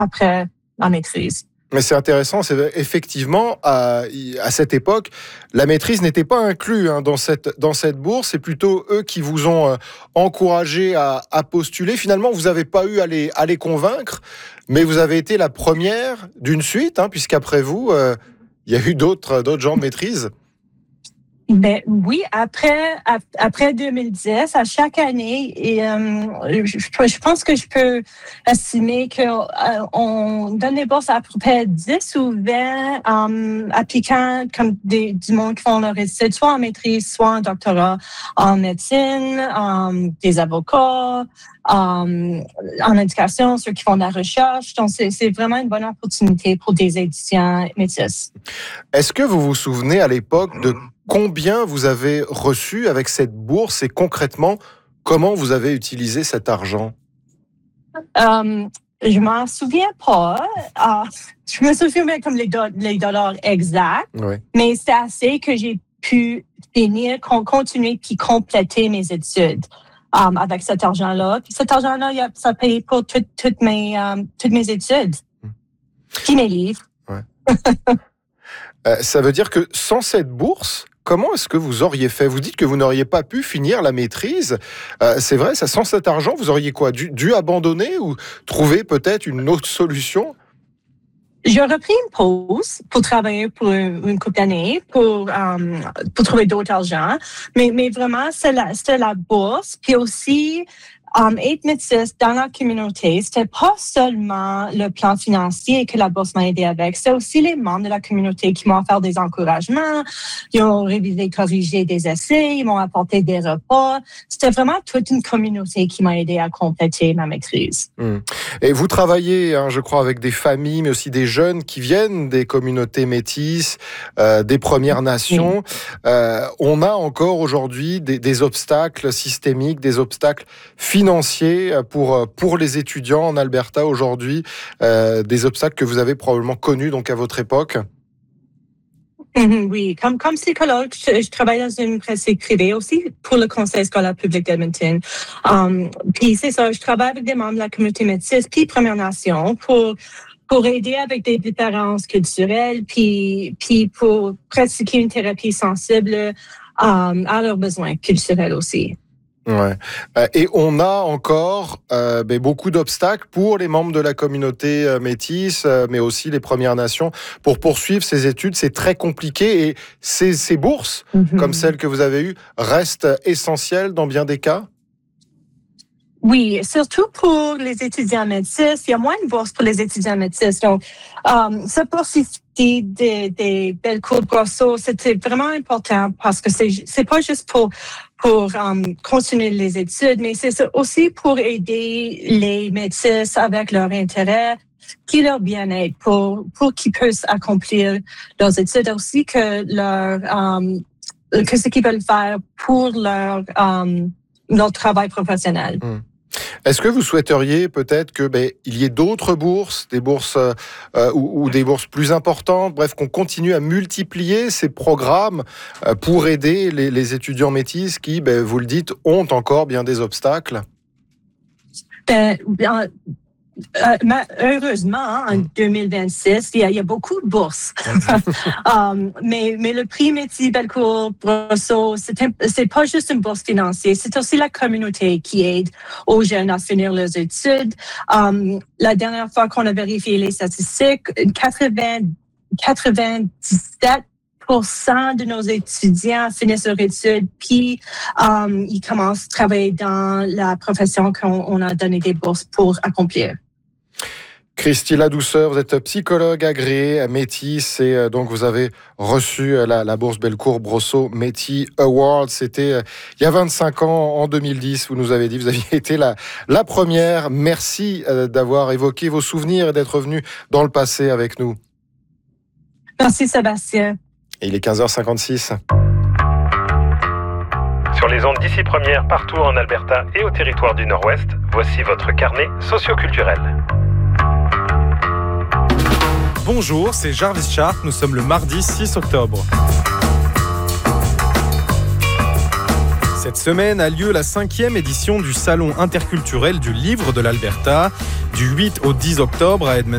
après la maîtrise. Mais c'est intéressant, c'est effectivement, à cette époque, la maîtrise n'était pas inclue dans cette bourse. C'est plutôt eux qui vous ont encouragé à postuler. Finalement, vous n'avez pas eu à les convaincre, mais vous avez été la première d'une suite, puisqu'après vous, il y a eu d'autres gens de maîtrise. Ben oui, après 2010, à chaque année, et je pense que je peux estimer qu'on donne des bourses à peu près 10 ou 20 applicants comme du monde qui font leur études, soit en maîtrise, soit en doctorat, en médecine, des avocats, en éducation, ceux qui font de la recherche. Donc, c'est vraiment une bonne opportunité pour des étudiants métis. Est-ce que vous vous souvenez à l'époque de combien vous avez reçu avec cette bourse et concrètement, comment vous avez utilisé cet argent? Je m'en souviens pas. Je me souviens comme les dollars exacts, oui. Mais c'est assez que j'ai pu continuer puis compléter mes études avec cet argent-là. Puis cet argent-là, ça paye pour toutes mes études, puis mes livres. Ouais. Ça veut dire que sans cette bourse, comment est-ce que vous auriez fait? Vous dites que vous n'auriez pas pu finir la maîtrise. C'est vrai, ça, sans cet argent, vous auriez quoi? Dû abandonner ou trouver peut-être une autre solution? J'aurais pris une pause pour travailler pour une couple d'années, pour trouver d'autres argent. Mais vraiment, c'était la bourse. Puis aussi, être métisse dans la communauté, c'était pas seulement le plan financier que la bourse m'a aidé avec, c'était aussi les membres de la communauté qui m'ont offert des encouragements, ils ont révisé, corrigé des essais, ils m'ont apporté des repas. C'était vraiment toute une communauté qui m'a aidé à compléter ma maîtrise. Et vous travaillez, je crois, avec des familles, mais aussi des jeunes qui viennent des communautés métisses, des Premières Nations. Oui. On a encore aujourd'hui des obstacles systémiques, des obstacles financiers pour les étudiants en Alberta aujourd'hui, des obstacles que vous avez probablement connus donc à votre époque. Oui, comme psychologue, je travaille dans une pratique privée aussi pour le Conseil scolaire public d'Edmonton. Puis c'est ça, je travaille avec des membres de la communauté métisse puis Premières Nations pour aider avec des différences culturelles puis pour pratiquer une thérapie sensible à leurs besoins culturels aussi. Ouais. Et on a encore beaucoup d'obstacles pour les membres de la communauté métisse, mais aussi les Premières Nations, pour poursuivre ces études. C'est très compliqué et ces bourses, comme celles que vous avez eues, restent essentielles dans bien des cas? Oui, surtout pour les étudiants métis. Il y a moins de bourses pour les étudiants métis. Donc, cette bourse des Bellecour-Brosseau, c'était vraiment important parce que c'est pas juste pour continuer les études, mais c'est aussi pour aider les métis avec leur intérêt puis leur bien-être pour qu'ils puissent accomplir leurs études, aussi que que ce qu'ils veulent faire pour leur travail professionnel. Est-ce que vous souhaiteriez peut-être que il y ait d'autres bourses, des bourses ou des bourses plus importantes, bref, qu'on continue à multiplier ces programmes pour aider les étudiants métis qui, vous le dites, ont encore bien des obstacles? Heureusement, en 2026, il y a beaucoup de bourses. Mais le prix Métis Bellecour-Brosseau, c'est pas juste une bourse financière, c'est aussi la communauté qui aide aux jeunes à finir leurs études. La dernière fois qu'on a vérifié les statistiques, 97% de nos étudiants finissent leurs études, puis ils commencent à travailler dans la profession qu'on a donné des bourses pour accomplir. Christy Ladouceur, vous êtes psychologue agréée à Métis et donc vous avez reçu la bourse Bellecour-Brosseau Métis Award. C'était il y a 25 ans, en 2010, vous nous avez dit, vous aviez été la première. Merci d'avoir évoqué vos souvenirs et d'être venu dans le passé avec nous. Merci Sébastien. Et il est 15h56. Sur les ondes d'ici première, partout en Alberta et au territoire du Nord-Ouest, voici votre carnet socioculturel. Bonjour, c'est Jarvis Sharp, nous sommes le mardi 6 octobre. Cette semaine a lieu la 5e édition du Salon interculturel du livre de l'Alberta, du 8 au 10 octobre à Edmonton.